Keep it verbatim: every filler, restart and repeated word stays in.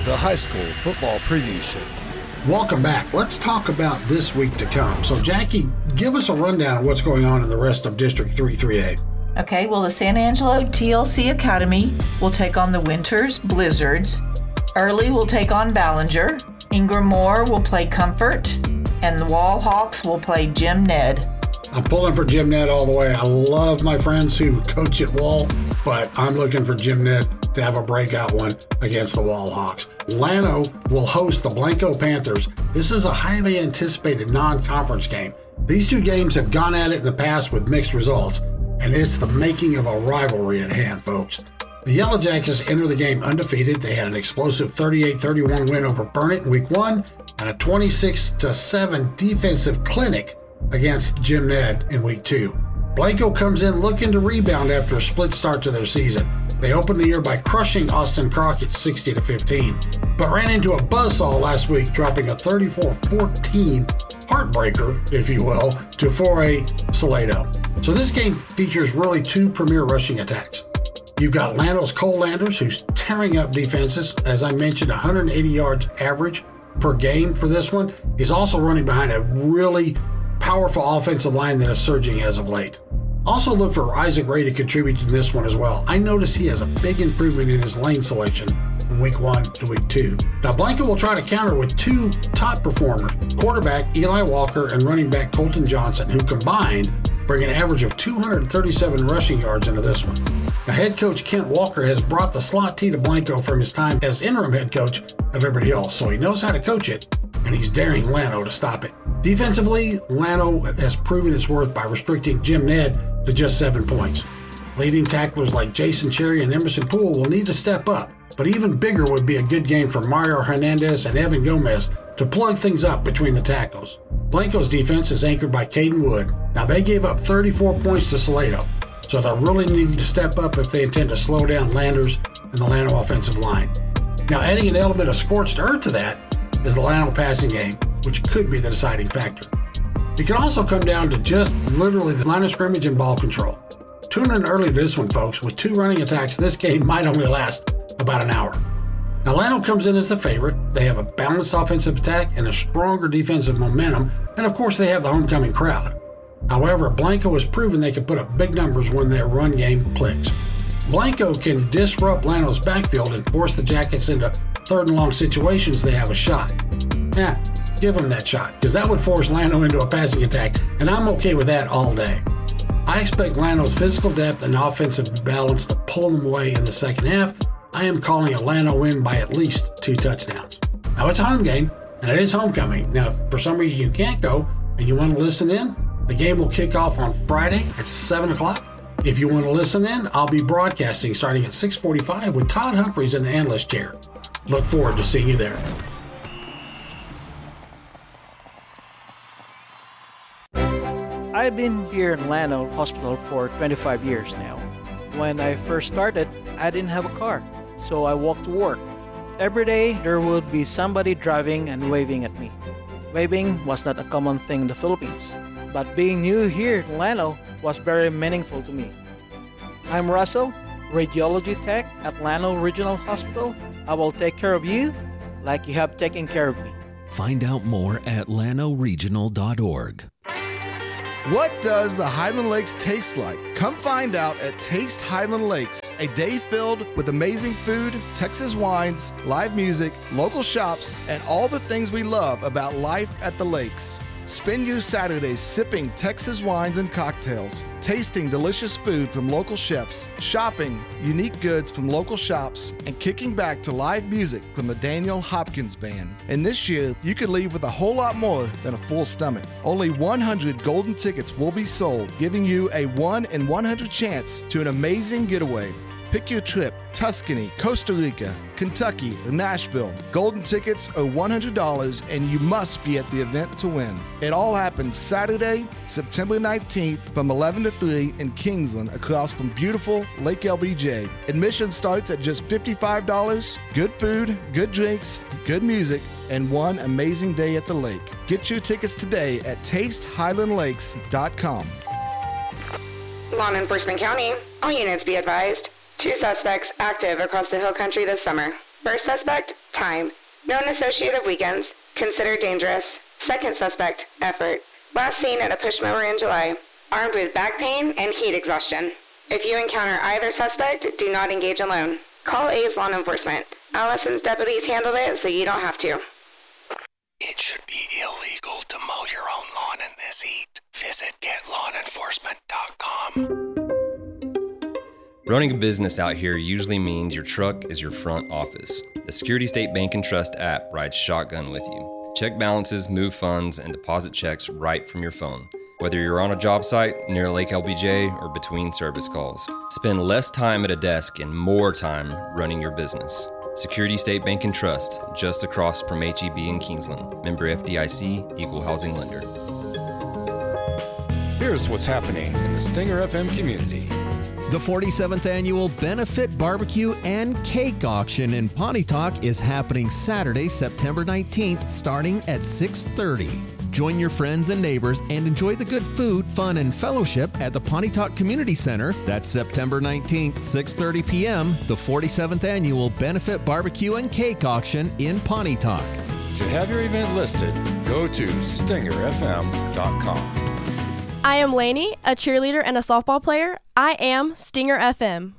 the high school football preview show. Welcome back. Let's talk about this week to come. So, Jackie, give us a rundown of what's going on in the rest of District three three A. Okay, well, the San Angelo T L C Academy will take on the Winters Blizzards. Early will take on Ballinger. Ingram Moore will play Comfort. And the Wall Hawks will play Jim Ned. I'm pulling for Jim Ned all the way. I love my friends who coach at Wall, but I'm looking for Jim Ned to have a breakout one against the Wall Hawks. Llano will host the Blanco Panthers. This is a highly anticipated non-conference game. These two games have gone at it in the past with mixed results, and it's the making of a rivalry at hand, folks. The Yellow Jackets enter the game undefeated. They had an explosive thirty-eight thirty-one win over Burnett in week one and a twenty-six to seven defensive clinic against Jim Ned in week two. Blanco comes in looking to rebound after a split start to their season. They opened the year by crushing Austin Crockett sixty to fifteen, but ran into a buzzsaw last week, dropping a thirty-four fourteen heartbreaker, if you will, to four A Salado. So this game features really two premier rushing attacks. You've got Llano's Cole Landers, who's tearing up defenses. As I mentioned, one hundred eighty yards average per game for this one. He's also running behind a really powerful offensive line that is surging as of late. Also look for Isaac Ray to contribute to this one as well. I noticed he has a big improvement in his lane selection from week one to week two. Now Blanco will try to counter with two top performers, quarterback Eli Walker and running back Colton Johnson, who combined bring an average of two hundred thirty-seven rushing yards into this one. Now head coach Kent Walker has brought the slot T to Blanco from his time as interim head coach of Liberty Hill, so he knows how to coach it, and he's daring Llano to stop it. Defensively, Llano has proven its worth by restricting Jim Ned to just seven points. Leading tacklers like Jason Cherry and Emerson Poole will need to step up, but even bigger would be a good game for Mario Hernandez and Evan Gomez to plug things up between the tackles. Blanco's defense is anchored by Caden Wood. Now they gave up thirty-four points to Salado, so they'll really need to step up if they intend to slow down Landers and the Llano offensive line. Now adding an element of scorched earth to that is the Llano passing game, which could be the deciding factor. It can also come down to just literally the line of scrimmage and ball control. Tune in early to this one, folks. With two running attacks, this game might only last about an hour. Now, Llano comes in as the favorite. They have a balanced offensive attack and a stronger defensive momentum, and of course they have the homecoming crowd. However, Blanco has proven they can put up big numbers when their run game clicks. Blanco can disrupt Llano's backfield and force the Jackets into third and long situations. They have a shot. Yeah, give them that shot, because that would force Llano into a passing attack, and I'm okay with that all day. I expect Llano's physical depth and offensive balance to pull them away in the second half. I am calling a Llano win by at least two touchdowns. Now, it's a home game, and it is homecoming. Now, if for some reason you can't go and you want to listen in, the game will kick off on Friday at seven o'clock. If you want to listen in, I'll be broadcasting starting at six forty-five with Todd Humphreys in the analyst chair. Look forward to seeing you there. I've been here in Llano Hospital for twenty-five years now. When I first started, I didn't have a car, so I walked to work. Every day, there would be somebody driving and waving at me. Waving was not a common thing in the Philippines, but being new here in Llano was very meaningful to me. I'm Russell, radiology tech at Llano Regional Hospital. I will take care of you like you have taken care of me. Find out more at llano regional dot org. What does the Highland Lakes taste like? Come find out at Taste Highland Lakes, a day filled with amazing food, Texas wines, live music, local shops, and all the things we love about life at the lakes. Spend your Saturdays sipping Texas wines and cocktails, tasting delicious food from local chefs, shopping unique goods from local shops, and kicking back to live music from the Daniel Hopkins Band. And this year, you could leave with a whole lot more than a full stomach. Only one hundred golden tickets will be sold, giving you a one in one hundred chance to an amazing getaway. Pick your trip: Tuscany, Costa Rica, Kentucky, or Nashville. Golden tickets are one hundred dollars, and you must be at the event to win. It all happens Saturday, September nineteenth from eleven to three in Kingsland across from beautiful Lake L B J. Admission starts at just fifty-five dollars. Good food, good drinks, good music, and one amazing day at the lake. Get your tickets today at taste highland lakes dot com. Law Enforcement County, all units be advised. Two suspects active across the hill country this summer. First suspect, time. Known associate of weekends, considered dangerous. Second suspect, effort. Last seen at a push mower in July, armed with back pain and heat exhaustion. If you encounter either suspect, do not engage alone. Call A's Law Enforcement. Allison's deputies handled it, so you don't have to. It should be illegal to mow your own lawn in this heat. Visit get law enforcement dot com. Running a business out here usually means your truck is your front office. The Security State Bank and Trust app rides shotgun with you. Check balances, move funds, and deposit checks right from your phone. Whether you're on a job site, near Lake L B J, or between service calls. Spend less time at a desk and more time running your business. Security State Bank and Trust, just across from H E B in Kingsland. Member F D I C, Equal Housing Lender. Here's what's happening in the Stinger F M community. The forty-seventh Annual Benefit Barbecue and Cake Auction in Pontotoc is happening Saturday, September nineteenth, starting at six thirty. Join your friends and neighbors and enjoy the good food, fun, and fellowship at the Pontotoc Community Center. That's September nineteenth, six thirty p.m., the forty-seventh Annual Benefit Barbecue and Cake Auction in Pontotoc. To have your event listed, go to stinger f m dot com. I am Lainey, a cheerleader and a softball player. I am Stinger F M.